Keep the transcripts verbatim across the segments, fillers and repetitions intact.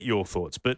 your thoughts. But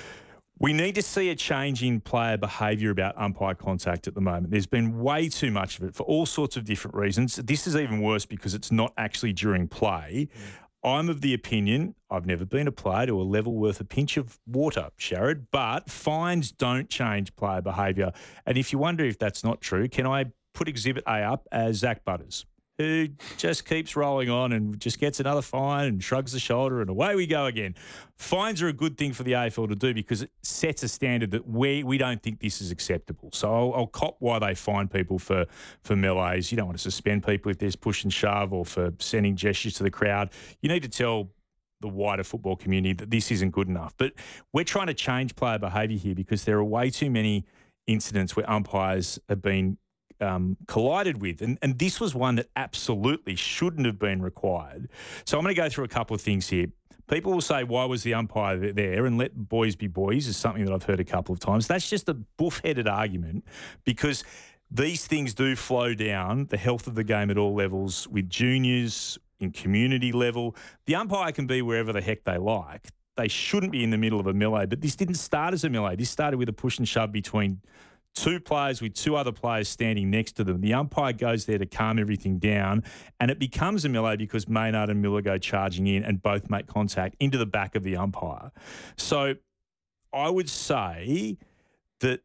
we need to see a change in player behaviour about umpire contact at the moment. There's been way too much of it for all sorts of different reasons. This is even worse because it's not actually during play. Mm. I'm of the opinion, I've never been a player to a level worth a pinch of water, Sharad, but fines don't change player behaviour. And if you wonder if that's not true, can I put Exhibit A up as Zach Butters, who just keeps rolling on and just gets another fine and shrugs the shoulder and away we go again. Fines are a good thing for the A F L to do because it sets a standard that we we don't think this is acceptable. So I'll, I'll cop why they fine people for, for melees. You don't want to suspend people if there's push and shove or for sending gestures to the crowd. You need to tell the wider football community that this isn't good enough. But we're trying to change player behaviour here because there are way too many incidents where umpires have been Um, collided with. And, and this was one that absolutely shouldn't have been required. So I'm going to go through a couple of things here. People will say, why was the umpire there? And let boys be boys is something that I've heard a couple of times. That's just a buff-headed argument because these things do flow down the health of the game at all levels with juniors, in community level. The umpire can be wherever the heck they like. They shouldn't be in the middle of a melee, but this didn't start as a melee. This started with a push and shove between two players with two other players standing next to them. The umpire goes there to calm everything down, and it becomes a melee because Maynard and Miller go charging in and both make contact into the back of the umpire. So I would say that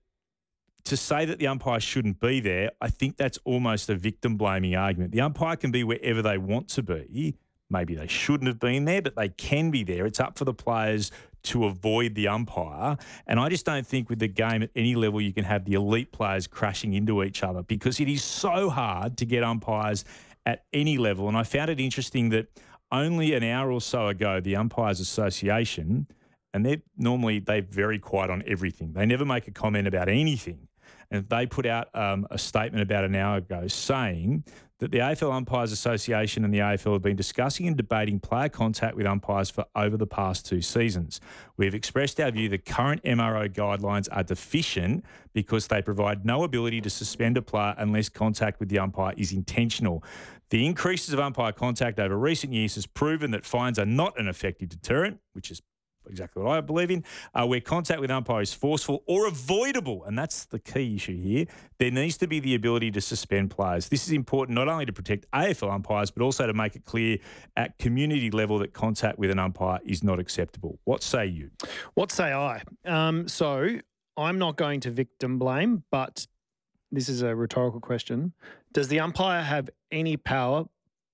to say that the umpire shouldn't be there, I think that's almost a victim-blaming argument. The umpire can be wherever they want to be. Maybe they shouldn't have been there, but they can be there. It's up for the players to avoid the umpire. And I just don't think with the game at any level you can have the elite players crashing into each other because it is so hard to get umpires at any level. And I found it interesting that only an hour or so ago, the Umpires Association, and they're normally they're very quiet on everything. They never make a comment about anything. And they put out um, a statement about an hour ago saying that the A F L Umpires Association and the A F L have been discussing and debating player contact with umpires for over the past two seasons. We have expressed our view that current M R O guidelines are deficient because they provide no ability to suspend a player unless contact with the umpire is intentional. The increases of umpire contact over recent years has proven that fines are not an effective deterrent, which is exactly what I believe in, uh, where contact with umpire is forceful or avoidable, and that's the key issue here. There needs to be the ability to suspend players. This is important not only to protect A F L umpires, but also to make it clear at community level that contact with an umpire is not acceptable. What say you? What say I? Um, so I'm not going to victim blame, but this is a rhetorical question. Does the umpire have any power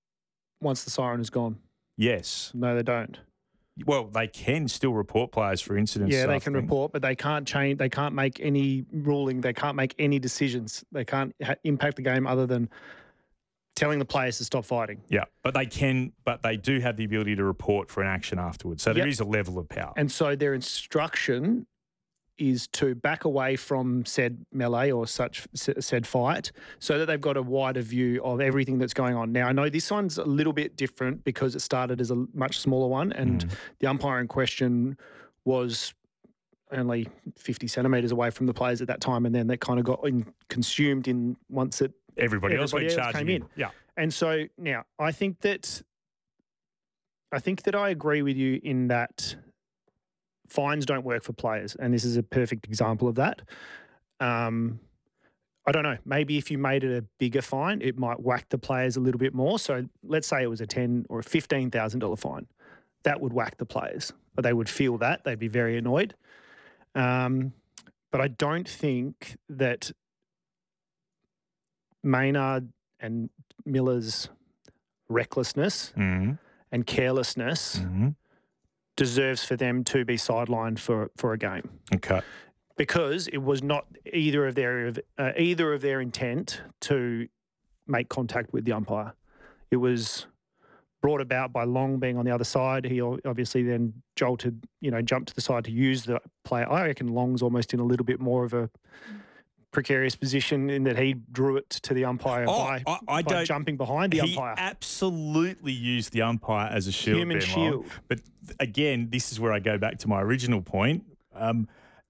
once the siren is gone? Yes. No, they don't. Well, they can still report players for incidents. Yeah, they can report, but they can't change. They can't make any ruling. They can't make any decisions. They can't ha- impact the game other than telling the players to stop fighting. Yeah, but they can. But they do have the ability to report for an action afterwards. So there Yep. is a level of power. And so their instruction is to back away from said melee or such said fight so that they've got a wider view of everything that's going on. Now, I know this one's a little bit different because it started as a much smaller one and mm. the umpire in question was only fifty centimetres away from the players at that time, and then they kind of got in, consumed in once it everybody, everybody else went else charging came in. in. Yeah. And so now I think that I think that I agree with you in that fines don't work for players, and this is a perfect example of that. Um, I don't know. Maybe if you made it a bigger fine, it might whack the players a little bit more. So let's say it was a ten or a fifteen thousand dollar fine, that would whack the players. But they would feel that they'd be very annoyed. Um, but I don't think that Maynard and Miller's recklessness mm-hmm. and carelessness. Mm-hmm. deserves for them to be sidelined for, for a game. Okay. Because it was not either of their uh, either of their intent to make contact with the umpire. It was brought about by Long being on the other side. He obviously then jolted, you know, jumped to the side to use the player. I reckon Long's almost in a little bit more of a precarious position in that he drew it to the umpire oh, by, I, I by don't, jumping behind the he umpire. He absolutely used the umpire as a shield. Human Ben shield. Long. But again, this is where I go back to my original point. Um,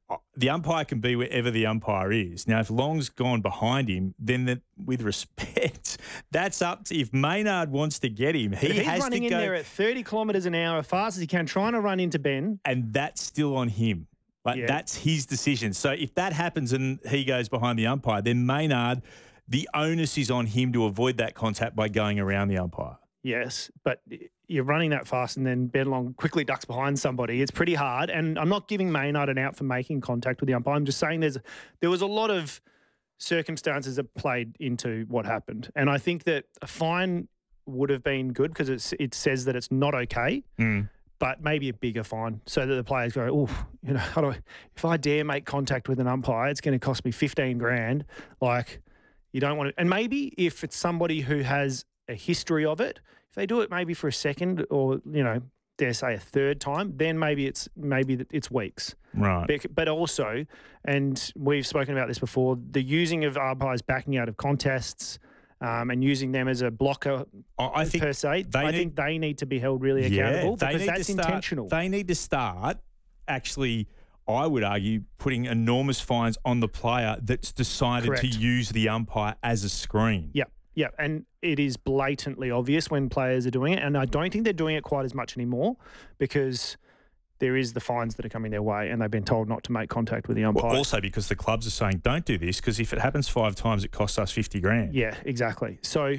the umpire can be wherever the umpire is. Now, if Long's gone behind him, then the, with respect, that's up to, if Maynard wants to get him, he if he's has running to in go. there at thirty kilometres an hour, fast as he can, trying to run into Ben. And that's still on him. Like, Yeah. that's his decision. So if that happens and he goes behind the umpire, then Maynard, the onus is on him to avoid that contact by going around the umpire. Yes, but you're running that fast and then Ben Long quickly ducks behind somebody. It's pretty hard. And I'm not giving Maynard an out for making contact with the umpire. I'm just saying there's there was a lot of circumstances that played into what happened. And I think that a fine would have been good because it's, it says that it's not okay, Mm. but maybe a bigger fine so that the players go, oh, you know, how do I, if I dare make contact with an umpire, it's going to cost me fifteen grand. Like, you don't want to. And maybe if it's somebody who has a history of it, if they do it maybe for a second or, you know, dare say a third time, then maybe it's maybe it's weeks. Right. But, but also, and we've spoken about this before, the using of umpires backing out of contests um, and using them as a blocker I I think per se, they I need- think they need to be held really accountable they because need that's to start, intentional. They need to start actually, I would argue, putting enormous fines on the player that's decided Correct. to use the umpire as a screen. Yeah, yeah, and it is blatantly obvious when players are doing it, and I don't think they're doing it quite as much anymore because there is the fines that are coming their way, and they've been told not to make contact with the umpire. Well, also because the clubs are saying, don't do this because if it happens five times, it costs us fifty grand. Yeah, exactly. So,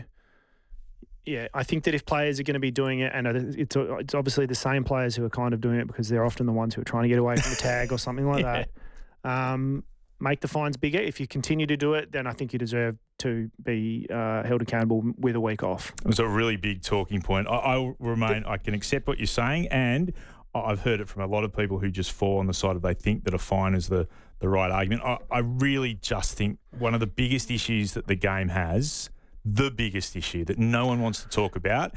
yeah, I think that if players are going to be doing it, and it's it's obviously the same players who are kind of doing it because they're often the ones who are trying to get away from the tag or something like Yeah. that. Um, make the fines bigger. If you continue to do it, then I think you deserve to be uh, held accountable with a week off. It was a really big talking point. I, I remain, I can accept what you're saying, and I've heard it from a lot of people who just fall on the side of they think that a fine is the, the right argument. I, I really just think one of the biggest issues that the game has, the biggest issue that no one wants to talk about,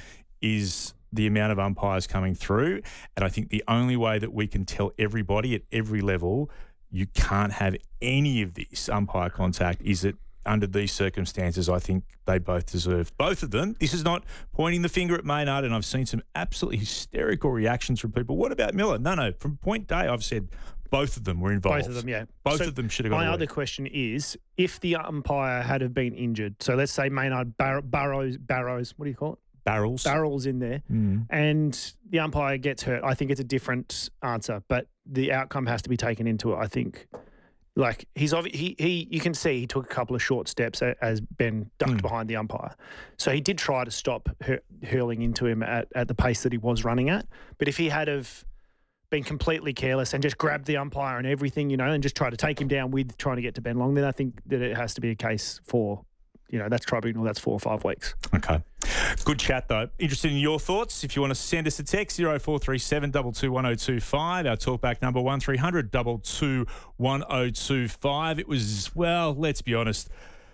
is the amount of umpires coming through. And I think the only way that we can tell everybody at every level you can't have any of this umpire contact is that under these circumstances, I think they both deserve, both of them. This is not pointing the finger at Maynard, and I've seen some absolutely hysterical reactions from people. What about Miller? No, no. From point day, I've said both of them were involved. Both of them, yeah. Both So of them should have got My a other week. question is, if the umpire had have been injured, so let's say Maynard Bar- Barrows, Barrows, what do you call it? Barrels. Barrels in there, Mm. and the umpire gets hurt, I think it's a different answer, but the outcome has to be taken into it, I think. Like, he's obvi- he he you can see he took a couple of short steps a- as Ben ducked Mm. behind the umpire. So he did try to stop hur- hurling into him at, at the pace that he was running at. But if he had have been completely careless and just grabbed the umpire and everything, you know, and just tried to take him down with trying to get to Ben Long, then I think that it has to be a case for, you know, that's tribunal, that's four or five weeks. Okay. Good chat, though. Interested in your thoughts? If you want to send us a text, zero four three seven two two one zero two five. Our talkback number, one three hundred two two one zero two five. It was, well, let's be honest,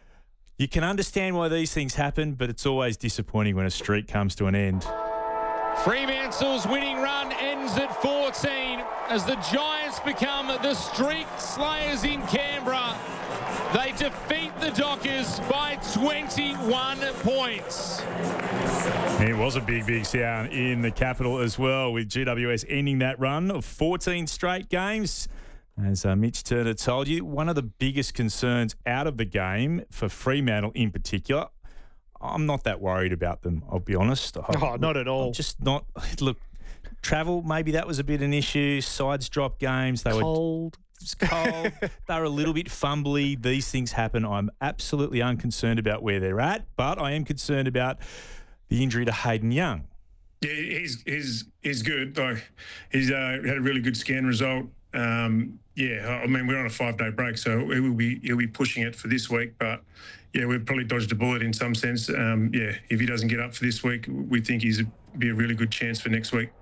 you can understand why these things happen, but it's always disappointing when a streak comes to an end. Fremantle's winning run ends at fourteen as the Giants become the streak slayers in Canberra. They defeat the Dockers by twenty-one points. It was a big, big sound in the capital as well, with G W S ending that run of fourteen straight games. As uh, Mitch Turner told you, one of the biggest concerns out of the game for Fremantle in particular, I'm not that worried about them, I'll be honest. I, Oh, not at all. I'm just not. Look, travel, maybe that was a bit of an issue. Sides drop games. They were Cold. It's cold. They're a little bit fumbly. These things happen. I'm absolutely unconcerned about where they're at, but I am concerned about the injury to Hayden Young. Yeah, he's he's he's good. Like, he's uh, had a really good scan result. Um, yeah, I mean we're on a five-day break, so he will be he'll be pushing it for this week. But yeah, we've probably dodged a bullet in some sense. Um, yeah, if he doesn't get up for this week, we think he's a, be a really good chance for next week.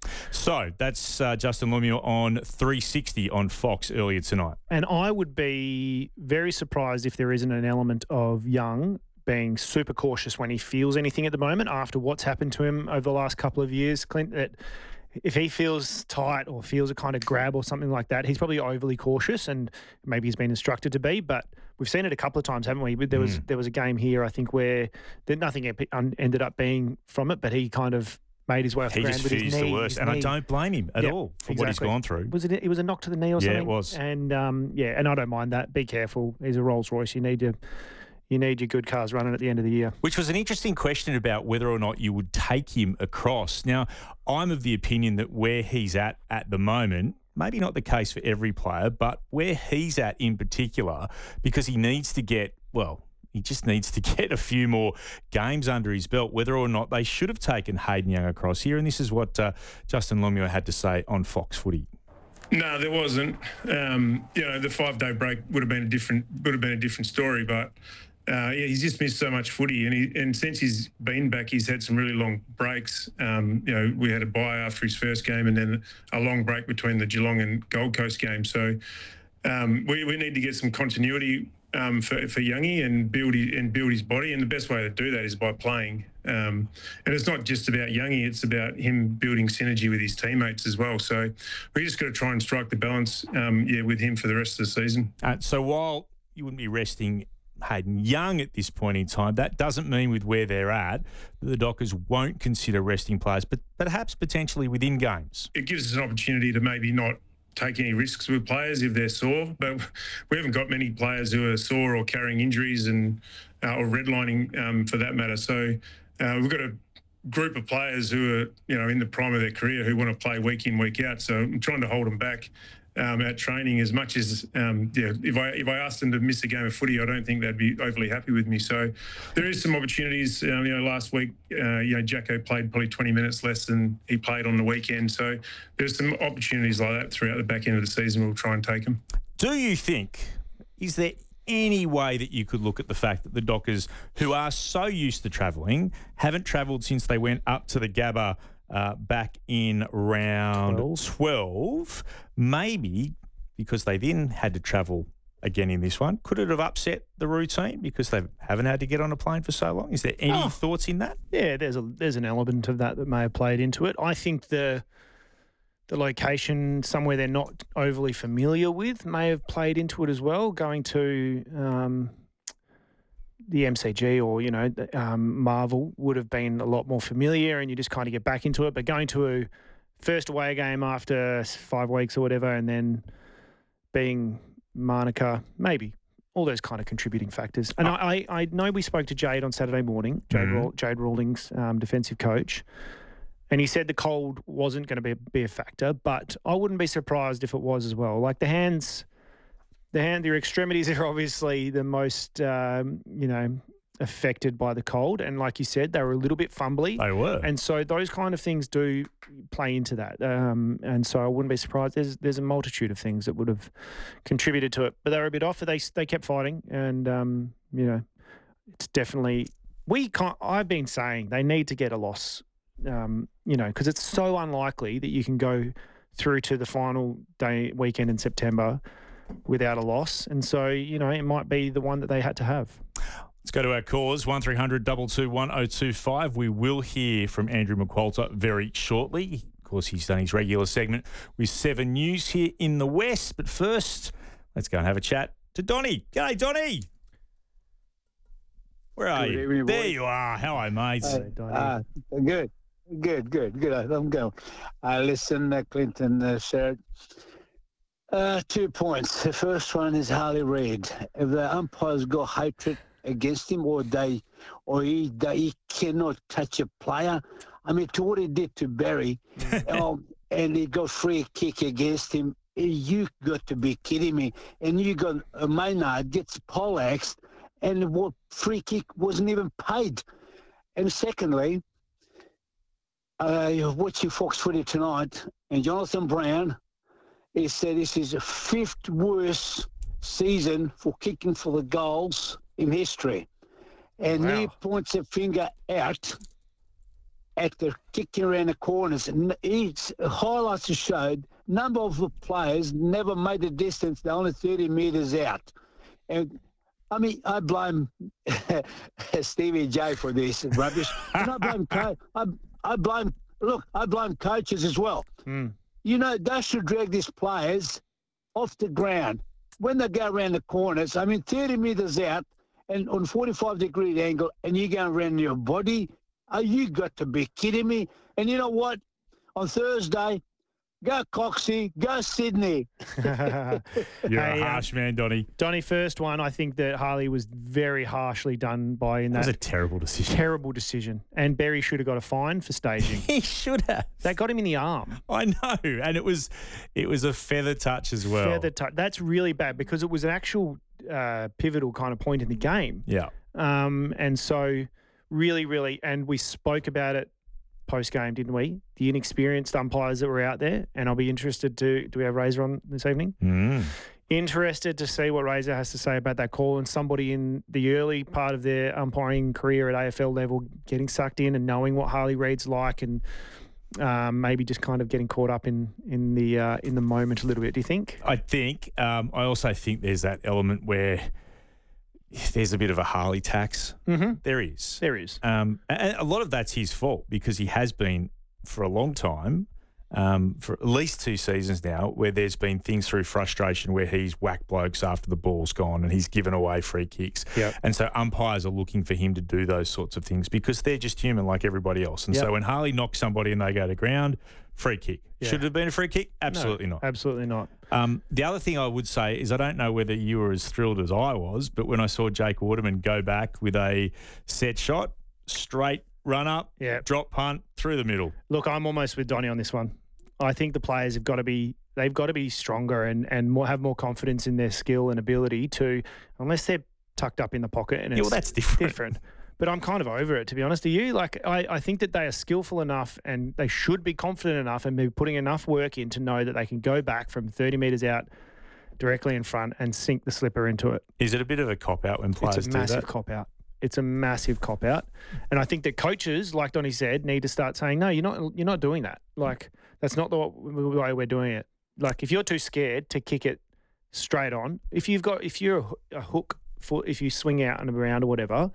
So that's uh, Justin Lemuel on three sixty on Fox earlier tonight. And I would be very surprised if there isn't an element of Young being super cautious when he feels anything at the moment after what's happened to him over the last couple of years, Clint, that if he feels tight or feels a kind of grab or something like that, he's probably overly cautious, and maybe he's been instructed to be. But we've seen it a couple of times, haven't we? There was Mm. there was a game here, I think, where there, nothing ep- un- ended up being from it, but he kind of made his way off He the ground just with his feels knee. the worst, his and I knee. don't blame him at Yeah, all for what he's exactly. gone through. Was it? It was a knock to the knee or Yeah, something. it was. And um, yeah, and I don't mind that. Be careful. He's a Rolls Royce. You need your, you need your good cars running at the end of the year. Which was an interesting question about whether or not you would take him across. Now, I'm of the opinion that where he's at at the moment, maybe not the case for every player, but where he's at in particular, because he needs to get, well, he just needs to get a few more games under his belt, whether or not they should have taken Hayden Young across here. And this is what uh, Justin Longmuir had to say on Fox Footy. No, there wasn't. Um, you know, the five-day break would have been a different would have been a different story, but uh, yeah, he's just missed so much footy, and he, and since he's been back, he's had some really long breaks. Um, you know, we had a bye after his first game, and then a long break between the Geelong and Gold Coast games. So um, we we need to get some continuity um, for for Youngie and build his, and build his body, and the best way to do that is by playing. Um, and it's not just about Youngie, it's about him building synergy with his teammates as well. So we just got to try and strike the balance, um, yeah, with him for the rest of the season. Uh, so while you wouldn't be resting Hayden Young at this point in time, that doesn't mean with where they're at that the Dockers won't consider resting players, but perhaps potentially within games. It gives us an opportunity to maybe not take any risks with players if they're sore, but we haven't got many players who are sore or carrying injuries and uh, or redlining um, for that matter. So uh, we've got a group of players who are, you know, in the prime of their career who want to play week in, week out. So I'm trying to hold them back um, at training as much as, um, yeah, if I if I asked them to miss a game of footy, I don't think they'd be overly happy with me. So there is some opportunities. Um, you know, last week, uh, you know, Jacko played probably twenty minutes less than he played on the weekend. So there's some opportunities like that throughout the back end of the season. We'll try and take them. Do you think, is there any way that you could look at the fact that the Dockers, who are so used to travelling, haven't travelled since they went up to the Gabba uh, back in round twelve. twelve, maybe because they then had to travel again in this one, could it have upset the routine because they haven't had to get on a plane for so long? Is there any Oh. thoughts in that? Yeah, there's a there's an element of that that may have played into it. I think the the location somewhere they're not overly familiar with may have played into it as well. Going to um, the M C G or, you know, um, Marvel would have been a lot more familiar and you just kind of get back into it. But going to a first away game after five weeks or whatever and then being Manuka, maybe. All those kind of contributing factors. And I, I, I know we spoke to Jade on Saturday morning, Jade, Mhm. Raw- Jade Rawlings, um, defensive coach, and he said the cold wasn't going to be, be a factor, but I wouldn't be surprised if it was as well. Like the hands, the hand, your extremities are obviously the most, um, you know, affected by the cold. And like you said, they were a little bit fumbly. They were. And so those kind of things do play into that. Um, and so I wouldn't be surprised. There's there's a multitude of things that would have contributed to it. But they were a bit off. But they they kept fighting. And, um, you know, it's definitely – we can't – I've been saying they need to get a loss, um, you know, because it's so unlikely that you can go through to the final day weekend in September without a loss. And so, you know, it might be the one that they had to have. Let's go to our callers, one three hundred two two one oh two five. We will hear from Andrew McQualter very shortly. Of course, he's done his regular segment with Seven News here in the West. But first, let's go and have a chat to Donny. G'day, Donny. Where are Good you? evening, There boys. you are. How are you, mate? Uh, Donny. uh, good, good, good, good. I'm going. Uh, listen, uh, Clinton, uh, Sherrod. Uh, two points. The first one is Harley Reid. If the umpires got hatred against him, or they, or he, they, he cannot touch a player. I mean, to what he did to Barry, um, and he got free kick against him. You got to be kidding me! And you got uh, Maynard gets poleaxed, and what free kick wasn't even paid. And secondly, uh, watching Fox Footy tonight, and Jonathan Brown, he said this is the fifth worst season for kicking for the goals in history. And Wow. he points a finger out at the kicking around the corners. And he highlights showed number of the players never made the distance. They're only thirty metres out. And I mean, I blame Stevie J for this rubbish. And I blame, co- I, I blame, look, I blame coaches as well. Mm. You know, they should drag these players off the ground when they go around the corners. I mean, thirty metres out and on forty-five degree angle, and you go around your body. Are you got to be kidding me? And you know what? On Thursday, go Coxie, go Sydney. You're Hey, a um, harsh man, Donny. Donny, first one, I think that Harley was very harshly done by in That that, was a terrible decision. terrible decision. And Berry should have got a fine for staging. He should have. That got him in the arm. I know, and it was it was a feather touch as well. Feather touch. That's really bad because it was an actual uh, pivotal kind of point in the game. Yeah. Um, and so really, really, and we spoke about it post game, didn't we? The inexperienced umpires that were out there, and I'll be interested to. Do we have Razor on this evening? Mm. Interested to see what Razor has to say about that call, and somebody in the early part of their umpiring career at A F L level getting sucked in and knowing what Harley Reid's like, and um, maybe just kind of getting caught up in in the uh, in the moment a little bit. Do you think? I think. Um, I also think there's that element where there's a bit of a Harley tax. Mm-hmm. There is. There is. Um, and a lot of that's his fault because he has been for a long time, um, for at least two seasons now, where there's been things through frustration where he's whacked blokes after the ball's gone and he's given away free kicks. Yep. And so umpires are looking for him to do those sorts of things because they're just human like everybody else. And Yep. so when Harley knocks somebody and they go to ground, free kick. Yeah. Should it have been a free kick? Absolutely No, not. Absolutely not. Um, the other thing I would say is I don't know whether you were as thrilled as I was, but when I saw Jake Waterman go back with a set shot, straight run up, Yeah. drop punt through the middle. Look, I'm almost with Donny on this one. I think the players have got to be they've got to be stronger and and more, have more confidence in their skill and ability to, unless they're tucked up in the pocket and Yeah, it's well, that's different. different. But I'm kind of over it, to be honest. Are you? Like, I, I think that they are skillful enough and they should be confident enough and be putting enough work in to know that they can go back from thirty metres out directly in front and sink the slipper into it. Is it a bit of a cop out when players It's a do massive that? cop out. It's a massive cop out, and I think that coaches, like Donny said, need to start saying, "No, you're not. You're not doing that. Like that's not the way we're doing it. Like if you're too scared to kick it straight on, if you've got, if you're a, a hook foot, if you swing out and around or whatever,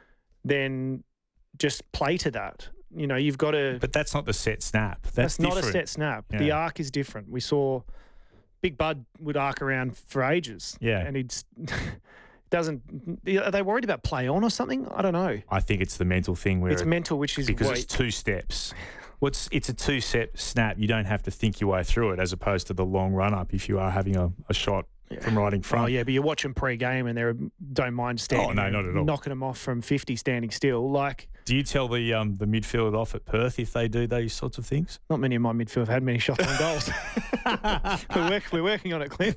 then just play to that. You know, you've got to. But that's not the set snap. That's, That's not a different. set snap. The Yeah. arc is different. We saw Big Bud would arc around for ages. Yeah. and he'd. Doesn't are they worried about play on or something? I don't know. I think it's the mental thing where It's it- mental, which is because wait, it's two steps. What's it's a two step snap. You don't have to think your way through it, as opposed to the long run up if you are having a, a shot from right in front. Oh yeah, but you're watching pre-game and they don't mind standing. Oh, no, there, not at all. Knocking them off from fifty standing still. Like Do you tell the um, the midfield off at Perth if they do those sorts of things? not many of my midfield have had many shots on goals. we're, work, we're working on it, Clint.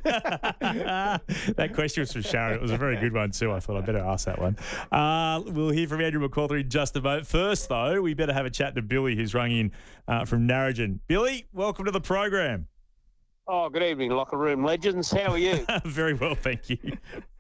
That question was from Sharon. It was a very good one too. I thought I'd better ask that one. Uh, we'll hear from Andrew McCauley in just a moment. First, though, we better have a chat to Billy, who's rung in uh, from Narrogin. Billy, welcome to the program. Oh, good evening, locker room legends. How are you? Very well, thank you.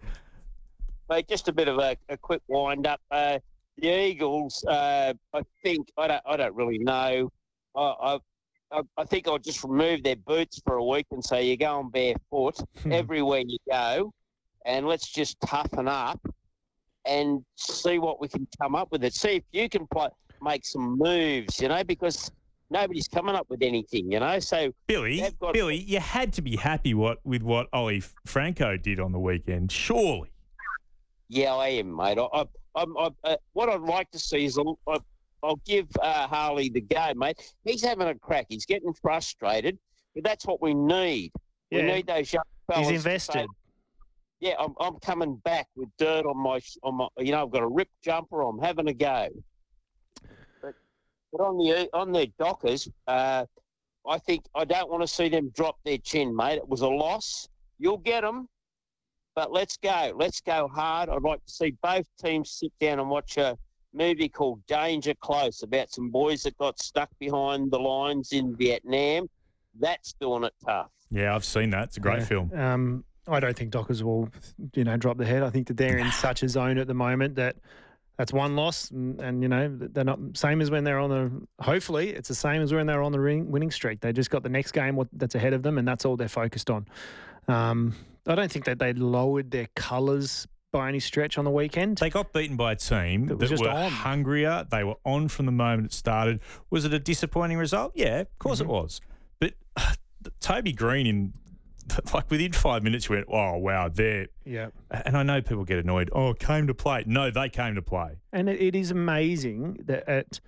Mate, just a bit of a, a quick wind up. Uh, the Eagles, uh, I think I don't, I don't really know. I, I, I think I'll just remove their boots for a week and say you're going barefoot everywhere you go, and let's just toughen up and see what we can come up with. It. See if you can play, make some moves, you know, because nobody's coming up with anything, you know. So Billy, they've got- Billy, you had to be happy what with what Ollie Franco did on the weekend, surely. Yeah, I am, mate. I, I, I'm, I, uh, what I'd like to see is a, I, I'll give uh, Harley the go, mate. He's having a crack. He's getting frustrated, but that's what we need. Yeah. We need those young fellas. He's to invested. say, yeah, I'm, I'm coming back with dirt on my, on my, you know, I've got a ripped jumper. I'm having a go. But, but on the on the Dockers, uh, I think I don't want to see them drop their chin, mate. It was a loss. You'll get them. But let's go. Let's go hard. I'd like to see both teams sit down and watch a movie called Danger Close about some boys that got stuck behind the lines in Vietnam. That's doing it tough. Yeah, I've seen that. It's a great Yeah. film. Um, I don't think Dockers will, you know, drop the head. I think that they're in such a zone at the moment that that's one loss, and, and you know they're not same as when they're on the. Hopefully, it's the same as when they're on the ring, winning streak. They just got the next game what, that's ahead of them, and that's all they're focused on. Um, I don't think that they lowered their colours by any stretch on the weekend. They got beaten by a team That that, was just were on. hungrier. They were on from the moment it started. Was it a disappointing result? Yeah, of course Mm-hmm. it was. But uh, Toby Green in like within five minutes, we went, oh, wow, they're. Yeah. And I know people get annoyed. Oh, came to play. No, they came to play. And it, it is amazing that at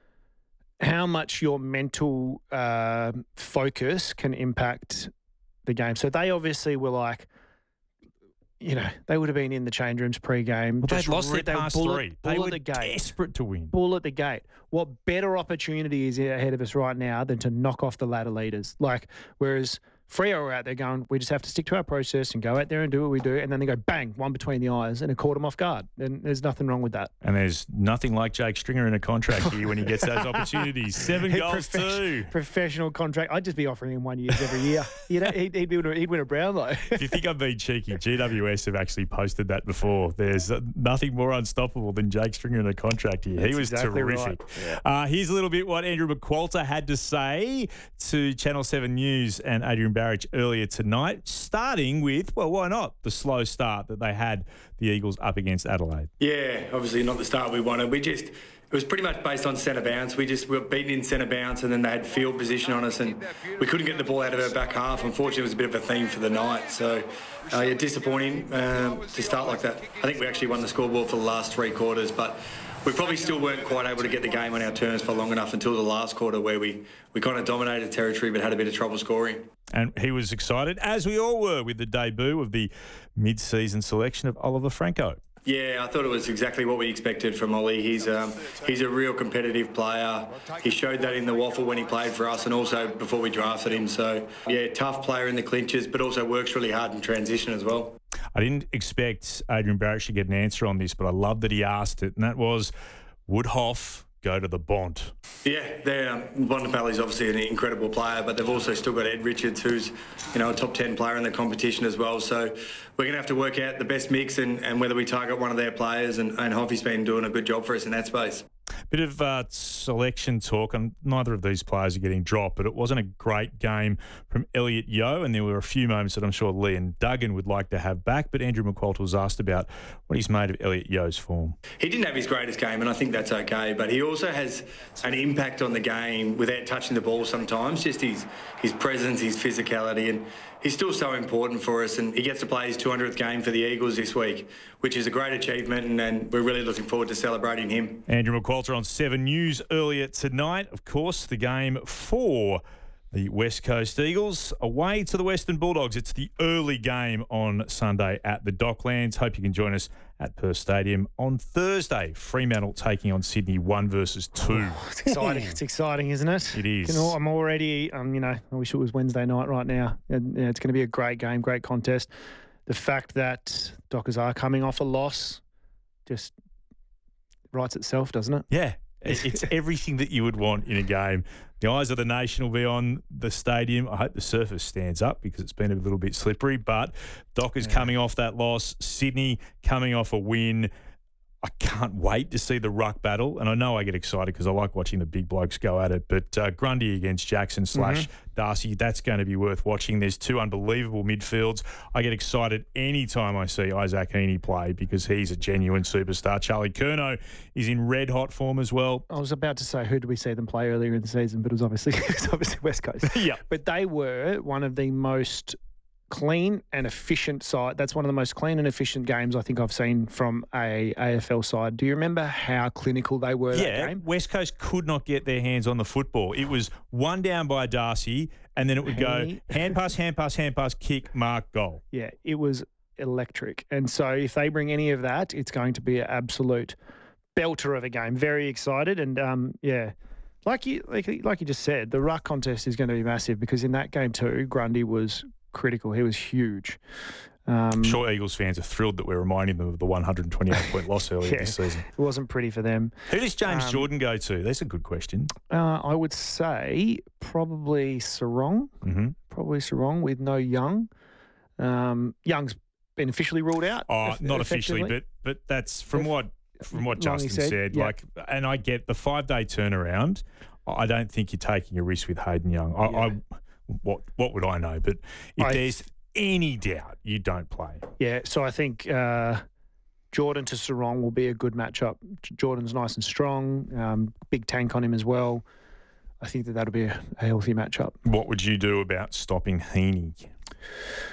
how much your mental uh, focus can impact the game. So they obviously were like, you know, they would have been in the change rooms pre-game. Well, they'd lost re- their past bull three. At, They bull were at the gate. desperate to win. Bull at the gate. What better opportunity is ahead of us right now than to knock off the ladder leaders? Like, whereas Freo are out there going, we just have to stick to our process and go out there and do what we do. And then they go, bang, one between the eyes, and it caught them off guard. And there's nothing wrong with that. And there's nothing like Jake Stringer in a contract here when he gets those opportunities. Seven He goals profes- too. Professional contract. I'd just be offering him one year every year. You know, he'd, he'd, be, he'd win a Brownlow. If you think I'm being cheeky, G W S have actually posted that before. There's uh, nothing more unstoppable than Jake Stringer in a contract here. He That's was exactly terrific. right. Yeah. Uh, here's a little bit what Andrew McQualter had to say to Channel seven News and Adrian Barrich earlier tonight, starting with, well, why not, the slow start that they had the Eagles up against Adelaide. Yeah, obviously not the start we wanted. We just, it was pretty much based on centre bounce. We just we were beaten in centre bounce, and then they had field position on us, and we couldn't get the ball out of our back half. Unfortunately, it was a bit of a theme for the night. So, uh, yeah, disappointing um, to start like that. I think we actually won the scoreboard for the last three quarters, but we probably still weren't quite able to get the game on our terms for long enough until the last quarter, where we, we kind of dominated territory but had a bit of trouble scoring. And he was excited, as we all were, with the debut of the mid-season selection of Oliver Franco. Yeah, I thought it was exactly what we expected from Ollie. He's um, he's a real competitive player. He showed that in the waffle when he played for us, and also before we drafted him. So, yeah, tough player in the clinches, but also works really hard in transition as well. I didn't expect Adrian Barrich to get an answer on this, but I love that he asked it, and that was, would Hoff go to the Bont? Yeah, they're, um, Bontempelli's obviously an incredible player, but they've also still got Ed Richards, who's, you know, a top ten player in the competition as well. So we're going to have to work out the best mix and, and whether we target one of their players, and, and Hoffy's been doing a good job for us in that space. Bit of uh, selection talk, and neither of these players are getting dropped, but it wasn't a great game from Elliot Yeo, and there were a few moments that I'm sure Liam Duggan would like to have back, but Andrew McQualter was asked about what he's made of Elliot Yeo's form. He didn't have his greatest game, and I think that's okay, but he also has an impact on the game without touching the ball sometimes, just his, his presence, his physicality, and he's still so important for us, and he gets to play his two hundredth game for the Eagles this week, which is a great achievement, and, and we're really looking forward to celebrating him. Andrew McQualter on seven News earlier tonight. Of course, the game for the West Coast Eagles away to the Western Bulldogs. It's the early game on Sunday at the Docklands. Hope you can join us at Perth Stadium on Thursday. Fremantle taking on Sydney, one versus two. Oh, it's exciting. It's exciting, isn't it? It is. You know, I'm already, um, you know, I wish it was Wednesday night right now. And, yeah, it's going to be a great game, great contest. The fact that Dockers are coming off a loss just writes itself, doesn't it? Yeah. It's everything that you would want in a game. The eyes of the nation will be on the stadium. I hope the surface stands up because it's been a little bit slippery. But Dockers yeah. coming off that loss, Sydney coming off a win. I can't wait to see the ruck battle. And I know I get excited because I like watching the big blokes go at it. But uh, Grundy against Jackson slash mm-hmm. Darcy, that's going to be worth watching. There's two unbelievable midfields. I get excited anytime I see Isaac Heaney play because he's a genuine superstar. Charlie Curnow is in red-hot form as well. I was about to say, who did we see them play earlier in the season? But it was obviously, it was obviously West Coast. Yeah. But they were one of the most clean and efficient side. That's one of the most clean and efficient games I think I've seen from a A F L side. Do you remember how clinical they were yeah, that game? West Coast could not get their hands on the football. It was one down by Darcy, and then it would go hand pass, hand pass, hand pass, kick, mark, goal. Yeah, it was electric. And so if they bring any of that, it's going to be an absolute belter of a game. Very excited. And, um, yeah, like you, like, like you just said, the ruck contest is going to be massive because in that game too, Grundy was critical. He was huge. Um, I'm sure Eagles fans are thrilled that we're reminding them of the one hundred twenty-eight point loss earlier yeah, this season. It wasn't pretty for them. Who does James um, Jordan go to? That's a good question. Uh, I would say probably Sarong. Mm-hmm. Probably Sarong with no Young. Um, Young's been officially ruled out. Oh, eff- not officially, but but that's from If, what from what Justin said, said. yeah. Like, and I get the five day turnaround. I don't think you're taking a risk with Hayden Young. I, Yeah. I what what would I know? But if I, there's any doubt, you don't play. Yeah, so I think uh, Jordan to Sarong will be a good matchup. Jordan's nice and strong, um, big tank on him as well. I think that that'll be a, a healthy matchup. What would you do about stopping Heaney?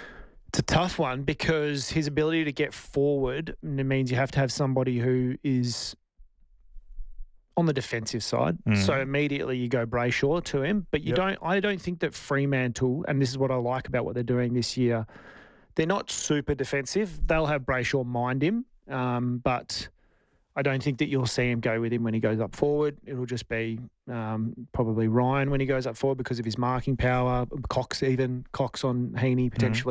It's a tough one because his ability to get forward means you have to have somebody who is on the defensive side. Mm. So immediately you go Brayshaw to him, but you Yep. don't. I don't think that Fremantle, and this is what I like about what they're doing this year, they're not super defensive. They'll have Brayshaw mind him, um, but I don't think that you'll see him go with him when he goes up forward. It'll just be um, probably Ryan when he goes up forward because of his marking power. Cox even, Cox on Heaney potentially.